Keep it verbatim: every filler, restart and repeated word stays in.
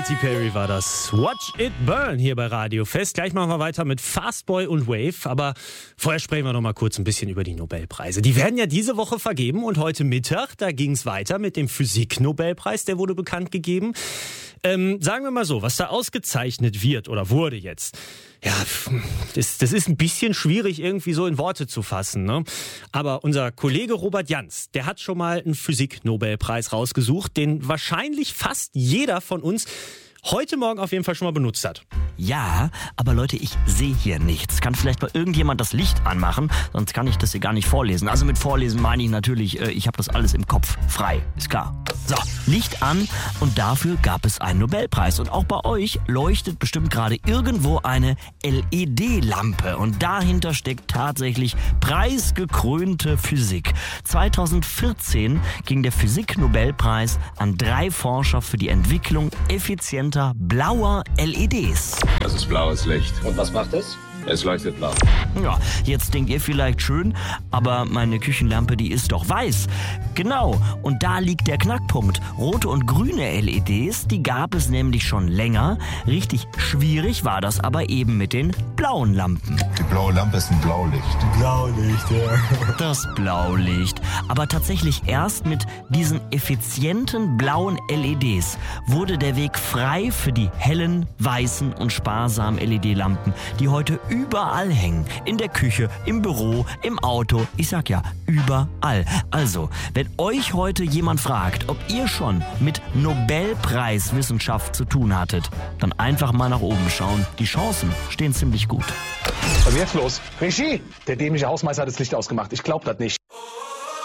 Katy Perry war das. Watch It Burn hier bei Radio Fest. Gleich machen wir weiter mit Fastboy und Wave. Aber vorher sprechen wir noch mal kurz ein bisschen über die Nobelpreise. Die werden ja diese Woche vergeben und heute Mittag, da ging es weiter mit dem Physik-Nobelpreis. Der wurde bekannt gegeben. Ähm, sagen wir mal so, was da ausgezeichnet wird oder wurde jetzt. Ja, das, das ist ein bisschen schwierig irgendwie so in Worte zu fassen, ne? Aber unser Kollege Robert Jans, der hat schon mal einen Physik-Nobelpreis rausgesucht, den wahrscheinlich fast jeder von uns heute Morgen auf jeden Fall schon mal benutzt hat. Ja, aber Leute, ich sehe hier nichts. Kann vielleicht mal irgendjemand das Licht anmachen, sonst kann ich das hier gar nicht vorlesen. Also mit Vorlesen meine ich natürlich, äh, ich habe das alles im Kopf frei, ist klar. So, Licht an und dafür gab es einen Nobelpreis. Und auch bei euch leuchtet bestimmt gerade irgendwo eine L E D-Lampe. Und dahinter steckt tatsächlich preisgekrönte Physik. zweitausendvierzehn ging der Physik-Nobelpreis an drei Forscher für die Entwicklung effizienter blauer L E Ds. Das ist blaues Licht. Und was macht es? Es leuchtet blau. Ja, jetzt denkt ihr vielleicht schön, aber meine Küchenlampe, die ist doch weiß. Genau, und da liegt der Knackpunkt. Rote und grüne L E Ds, die gab es nämlich schon länger. Richtig schwierig war das aber eben mit den blauen Lampen. Die blaue Lampe ist ein Blaulicht. Blaulicht, ja. Das Blaulicht. Aber tatsächlich erst mit diesen effizienten blauen L E Ds wurde der Weg frei für die hellen, weißen und sparsamen L E D-Lampen, die heute überall hängen. In der Küche, im Büro, im Auto. Ich sag ja, überall. Also, wenn euch heute jemand fragt, ob ihr schon mit Nobelpreiswissenschaft zu tun hattet, dann einfach mal nach oben schauen. Die Chancen stehen ziemlich gut. Was ist jetzt los? Regie! Der dämliche Hausmeister hat das Licht ausgemacht. Ich glaub das nicht.